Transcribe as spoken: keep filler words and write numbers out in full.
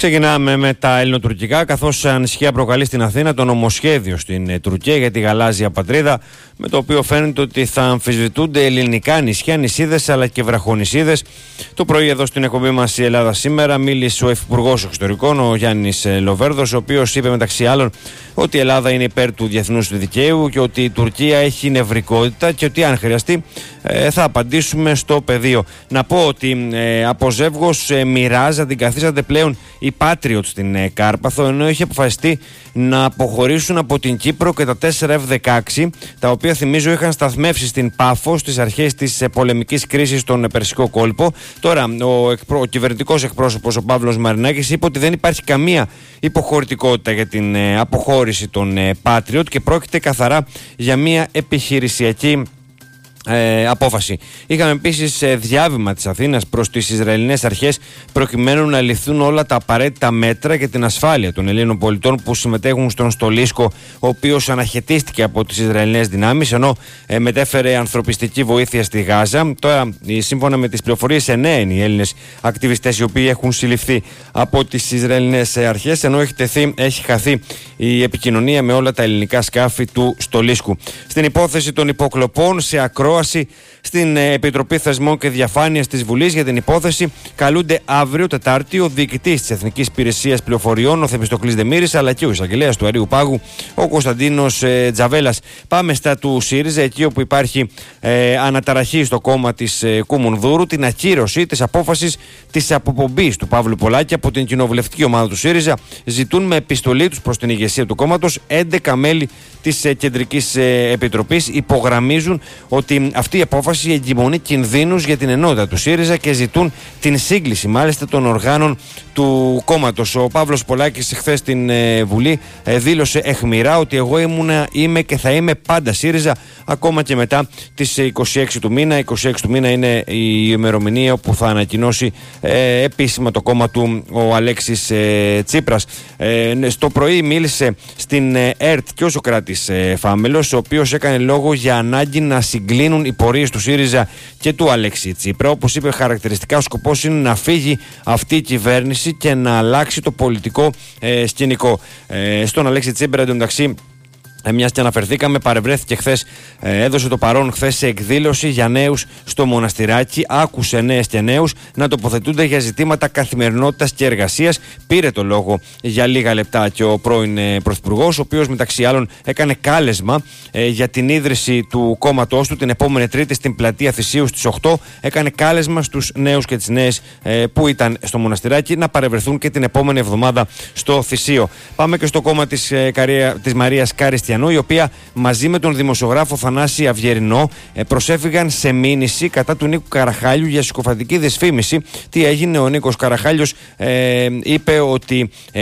Ξεκινάμε με τα ελληνοτουρκικά, καθώς ανησυχία προκαλεί στην Αθήνα το νομοσχέδιο στην Τουρκία για τη γαλάζια πατρίδα, με το οποίο φαίνεται ότι θα αμφισβητούνται ελληνικά νησιά, νησίδες αλλά και βραχονησίδες. Το πρωί εδώ στην εκπομπή μας η Ελλάδα σήμερα μίλησε ο Υφυπουργός Εξωτερικών, ο Γιάννης Λοβέρδος, ο οποίος είπε μεταξύ άλλων ότι η Ελλάδα είναι υπέρ του διεθνούς δικαίου και ότι η Τουρκία έχει νευρικότητα και ότι αν χρειαστεί θα απαντήσουμε στο πεδίο. Να πω ότι ε, από Ζεύγος ε, Μοιράζ αντικαθίσταται πλέον η Patriot στην ε, Κάρπαθο, ενώ έχει αποφασιστεί να αποχωρήσουν από την Κύπρο και τα τέσσερα εφ δεκαέξι, τα οποία θυμίζω είχαν σταθμεύσει στην Πάφο στις αρχές της ε, πολεμικής κρίσης στον ε, Περσικό κόλπο. Τώρα ο, εκπρο, ο κυβερνητικός εκπρόσωπος ο Παύλος Μαρινάκης είπε ότι δεν υπάρχει καμία υποχωρητικότητα για την ε, αποχώρηση των ε, Patriot και πρόκειται καθαρά για μια επιχειρησιακή Ε, απόφαση. Είχαμε επίσης ε, διάβημα της Αθήνας προς τις Ισραηλινές αρχές προκειμένου να ληφθούν όλα τα απαραίτητα μέτρα για την ασφάλεια των Ελλήνων πολιτών που συμμετέχουν στον Στολίσκο, ο οποίος αναχαιτίστηκε από τις Ισραηλινές δυνάμεις ενώ ε, μετέφερε ανθρωπιστική βοήθεια στη Γάζα. Τώρα, σύμφωνα με τις πληροφορίες, εννέα είναι οι Έλληνες ακτιβιστές οι οποίοι έχουν συλληφθεί από τις Ισραηλινές αρχές, ενώ έχει, τεθεί, έχει χαθεί η επικοινωνία με όλα τα ελληνικά σκάφη του Στολίσκου. Στην υπόθεση των υποκλοπών σε ακρό στην Επιτροπή Θεσμών και Διαφάνειας της Βουλής για την υπόθεση καλούνται αύριο Τετάρτη ο διοικητής της Εθνικής Υπηρεσίας Πληροφοριών, ο Θεμιστοκλής Δεμήρης, αλλά και ο εισαγγελέας του Αερίου Πάγου, ο Κωνσταντίνος ε, Τζαβέλας. Πάμε στα του ΣΥΡΙΖΑ, εκεί όπου υπάρχει ε, αναταραχή στο κόμμα της ε, Κουμουνδούρου, την ακύρωση της απόφασης της αποπομπής του Παύλου Πολάκη από την κοινοβουλευτική ομάδα του ΣΥΡΙΖΑ. Ζητούν με επιστολή τους προς την ηγεσία του κόμματος έντεκα μέλη της ε, Κεντρικής ε, Επιτροπής. Υπογραμμίζουν ότι αυτή η απόφαση εγκυμονεί κινδύνους για την ενότητα του ΣΥΡΙΖΑ και ζητούν την σύγκληση μάλιστα των οργάνων του κόμματος. Ο Παύλος Πολάκης χθες στην ε, Βουλή ε, δήλωσε αιχμηρά ότι εγώ ήμουνα, είμαι και θα είμαι πάντα ΣΥΡΙΖΑ ακόμα και μετά τις είκοσι έξι του μήνα. είκοσι έξι του μήνα είναι η ημερομηνία όπου θα ανακοινώσει ε, επίσημα το κόμμα του ο Αλέξης ε, Τσίπρας. Ε, στο πρωί μίλησε στην ε, ΕΡΤ και ο Σωκράτης ε, Φάμελος, ο οποίος έκανε λόγο για ανάγκη να συγκλίνουν οι πορείες του ΣΥΡΙΖΑ και του Αλέξη Τσίπρα. Όπως είπε χαρακτηριστικά, ο σκοπός είναι να φύγει αυτή η κυβέρνηση και να αλλάξει το πολιτικό ε, σκηνικό. Ε, στον Αλέξη Τσίπρα, εντωμεταξύ, Ε, μιας και αναφερθήκαμε, παρευρέθηκε χθες, ε, έδωσε το παρόν χθες σε εκδήλωση για νέους στο Μοναστηράκι. Άκουσε νέες και νέους να τοποθετούνται για ζητήματα καθημερινότητας και εργασίας. Πήρε το λόγο για λίγα λεπτά και ο πρώην ε, Πρωθυπουργός, ο οποίος μεταξύ άλλων έκανε κάλεσμα ε, για την ίδρυση του κόμματός του την επόμενη Τρίτη στην πλατεία Θησίου στις οκτώ. Έκανε κάλεσμα στους νέους και τις νέες ε, που ήταν στο Μοναστηράκι να παρευρεθούν και την επόμενη εβδομάδα στο Θησίο. Πάμε και στο κόμμα της, ε, καρία, της Μαρίας Κάριστιανού, η οποία μαζί με τον δημοσιογράφο Θανάση Αυγερινό προσέφηγαν σε μήνυση κατά του Νίκου Καραχάλιου για συκοφαντική δυσφήμιση. Τι έγινε? Ο Νίκος Καραχάλιος ε, είπε ότι